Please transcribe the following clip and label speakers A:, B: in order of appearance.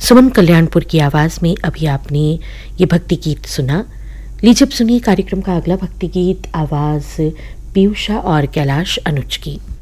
A: सुमन कल्याणपुर की आवाज़ में अभी आपने ये भक्ति गीत सुना। लीजिए अब सुनिए कार्यक्रम का अगला भक्ति गीत, आवाज़ पीयूषा और कैलाश अनुज की।